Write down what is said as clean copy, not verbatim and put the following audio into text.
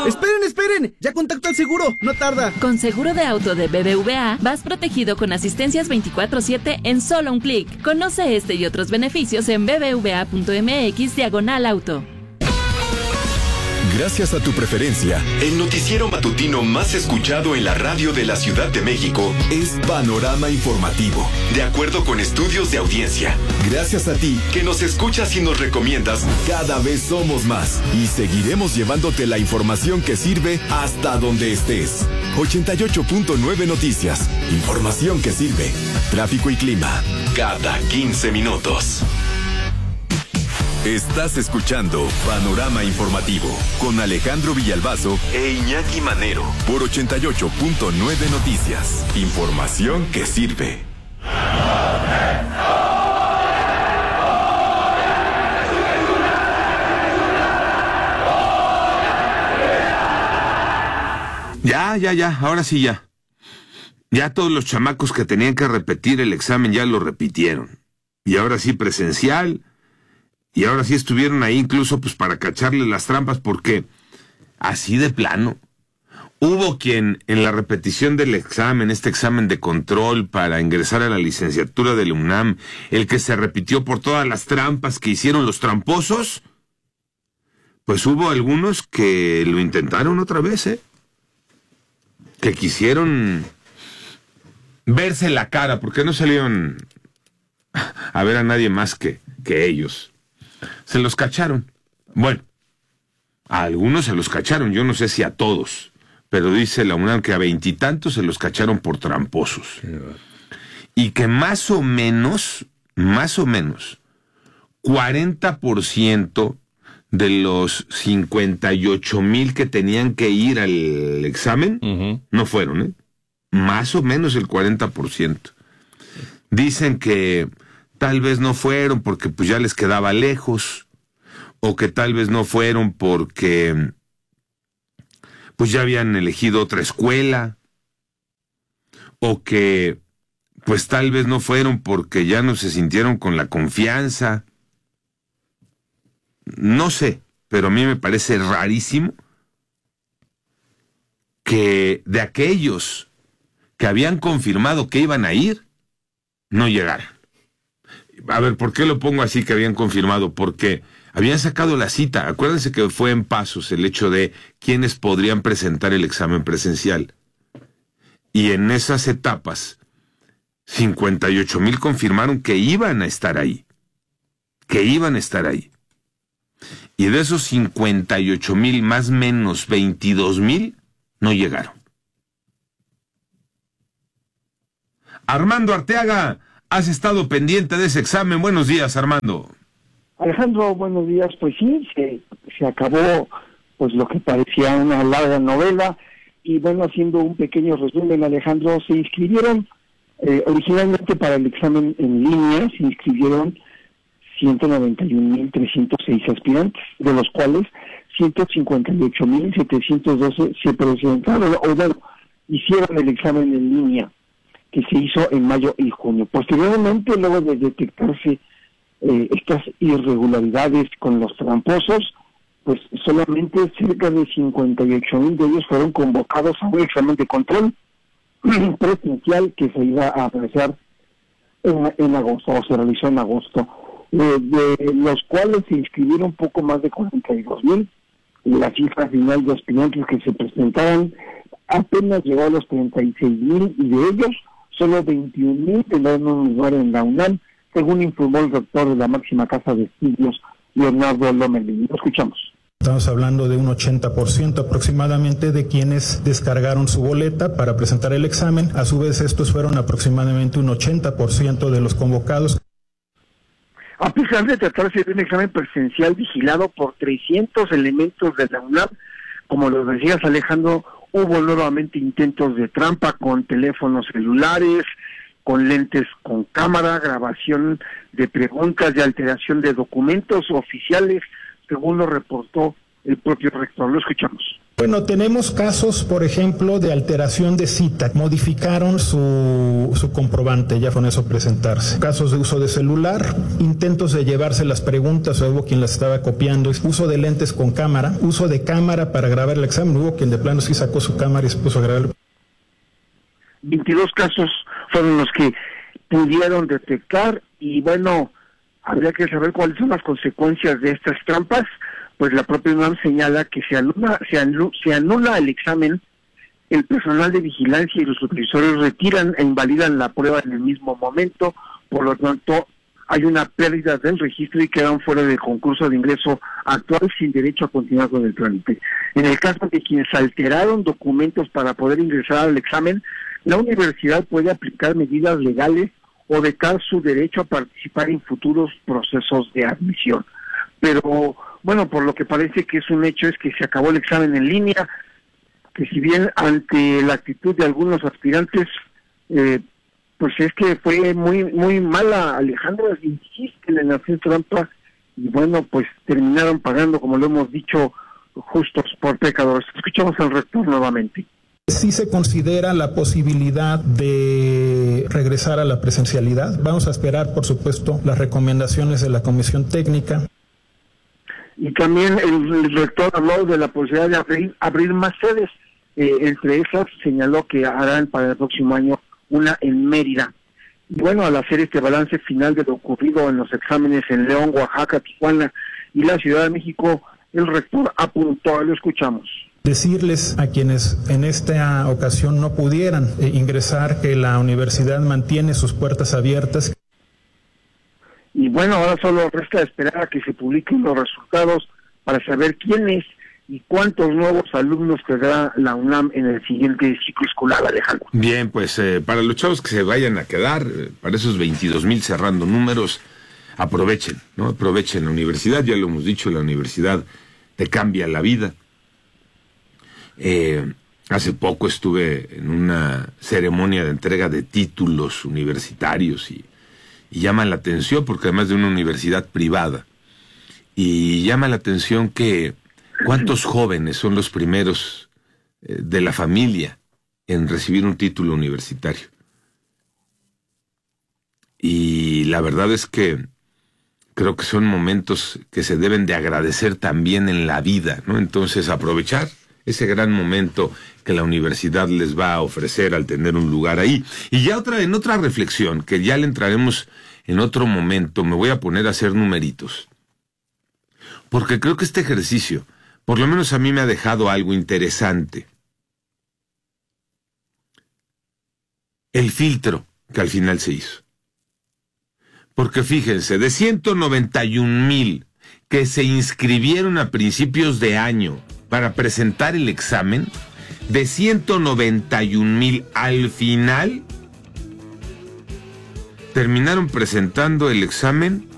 ¡Esperen! ¡Ya contacto al seguro! ¡No tarda! Con seguro de auto de BBVA, vas protegido con asistencias 24/7 en solo un clic. Conoce este y otros beneficios en bbva.mx/auto. Gracias a tu preferencia, el noticiero matutino más escuchado en la radio de la Ciudad de México es Panorama Informativo, de acuerdo con estudios de audiencia. Gracias a ti, que nos escuchas y nos recomiendas, cada vez somos más y seguiremos llevándote la información que sirve hasta donde estés. 88.9 Noticias, información que sirve. Tráfico y clima, cada 15 minutos. Estás escuchando Panorama Informativo con Alejandro Villalbazo e Iñaki Manero por 88.9 Noticias. Información que sirve. Ya, ahora sí ya. Ya todos los chamacos que tenían que repetir el examen ya lo repitieron. Y ahora sí presencial. Y ahora sí estuvieron ahí incluso pues para cacharle las trampas, porque así de plano. Hubo quien en la repetición del examen, este examen de control para ingresar a la licenciatura de la UNAM, el que se repitió por todas las trampas que hicieron los tramposos, pues hubo algunos que lo intentaron otra vez, que quisieron verse la cara, porque no salieron a ver a nadie más que ellos. Se los cacharon. Bueno, a algunos se los cacharon, yo no sé si a todos, pero dice la UNAM que a 20 y tantos se los cacharon por tramposos. Y que más o menos, 40% de los 58,000 que tenían que ir al examen, no fueron, Más o menos el 40%. Dicen que tal vez no fueron porque pues ya les quedaba lejos, o que tal vez no fueron porque pues ya habían elegido otra escuela, o que pues tal vez no fueron porque ya no se sintieron con la confianza. No sé, pero a mí me parece rarísimo que de aquellos que habían confirmado que iban a ir, no llegaran. A ver, ¿por qué lo pongo así que habían confirmado? Porque habían sacado la cita. Acuérdense que fue en pasos el hecho de quiénes podrían presentar el examen presencial. Y en esas etapas, 58,000 confirmaron que iban a estar ahí. Y de esos 58,000, más o menos 22,000 no llegaron. Armando Arteaga, has estado pendiente de ese examen. Buenos días, Armando. Alejandro, buenos días. Pues sí, se acabó pues lo que parecía una larga novela. Y bueno, haciendo un pequeño resumen, Alejandro, se inscribieron originalmente para el examen en línea, se inscribieron 191,306 aspirantes, de los cuales 158,712 se presentaron hicieron el examen en línea, que se hizo en mayo y junio. Posteriormente, luego de detectarse estas irregularidades con los tramposos, pues solamente cerca de 58,000 de ellos fueron convocados a un examen de control presencial que se iba a realizar en agosto, o se realizó en agosto, de los cuales se inscribieron poco más de 42,000. La cifra final de aspirantes que se presentaron apenas llegó a los 36,000, y de ellos solo 21,000 tendrán un lugar en la UNAM, según informó el rector de la máxima casa de estudios, Leonardo Lomelí. Lo escuchamos. Estamos hablando de un 80% aproximadamente de quienes descargaron su boleta para presentar el examen. A su vez, estos fueron aproximadamente un 80% de los convocados. A pesar de tratarse de un examen presencial vigilado por 300 elementos de la UNAM, como lo decías, Alejandro, hubo nuevamente intentos de trampa con teléfonos celulares, con lentes con cámara, grabación de preguntas y alteración de documentos oficiales, según lo reportó el propio rector. Lo escuchamos. Bueno, tenemos casos, por ejemplo, de alteración de cita. Modificaron su comprobante, ya con eso presentarse. Casos de uso de celular, intentos de llevarse las preguntas, o hubo quien las estaba copiando, uso de lentes con cámara, uso de cámara para grabar el examen, hubo quien de plano sí sacó su cámara y se puso a grabar. 22 casos fueron los que pudieron detectar y bueno, habría que saber cuáles son las consecuencias de estas trampas. Pues la propia UNAM señala que se anula el examen, el personal de vigilancia y los supervisores retiran e invalidan la prueba en el mismo momento, por lo tanto hay una pérdida del registro y quedan fuera del concurso de ingreso actual sin derecho a continuar con el trámite. En el caso de quienes alteraron documentos para poder ingresar al examen, la universidad puede aplicar medidas legales o vetar su derecho a participar en futuros procesos de admisión. Pero bueno, por lo que parece que es un hecho es que se acabó el examen en línea, que si bien ante la actitud de algunos aspirantes, pues es que fue muy mala, Alejandro, insisten en hacer trampa y bueno, pues terminaron pagando, como lo hemos dicho, justos por pecadores. Escuchamos al rector nuevamente. Sí se considera la posibilidad de regresar a la presencialidad. Vamos a esperar, por supuesto, las recomendaciones de la Comisión Técnica. Y también el rector habló de la posibilidad de abrir más sedes. Entre esas señaló que harán para el próximo año una en Mérida. Y bueno, al hacer este balance final de lo ocurrido en los exámenes en León, Oaxaca, Tijuana y la Ciudad de México, el rector apuntó, lo escuchamos. Decirles a quienes en esta ocasión no pudieran ingresar que la universidad mantiene sus puertas abiertas. Y bueno, ahora solo resta esperar a que se publiquen los resultados para saber quiénes y cuántos nuevos alumnos tendrá la UNAM en el siguiente ciclo escolar, Alejandro. Bien, pues para los chavos que se vayan a quedar, para esos 22,000 cerrando números, aprovechen, ¿no? Aprovechen la universidad, ya lo hemos dicho, la universidad te cambia la vida. Hace poco estuve en una ceremonia de entrega de títulos universitarios y llama la atención, porque además de una universidad privada, y llama la atención que cuántos jóvenes son los primeros de la familia en recibir un título universitario. Y la verdad es que creo que son momentos que se deben de agradecer también en la vida, ¿no? Entonces aprovechar ese gran momento que la universidad les va a ofrecer al tener un lugar ahí. Y ya en otra reflexión, que ya le entraremos en otro momento, me voy a poner a hacer numeritos. Porque creo que este ejercicio, por lo menos a mí me ha dejado algo interesante. El filtro que al final se hizo. Porque fíjense, de 191,000 que se inscribieron a principios de año para presentar el examen, de 191,000 al final terminaron presentando el examen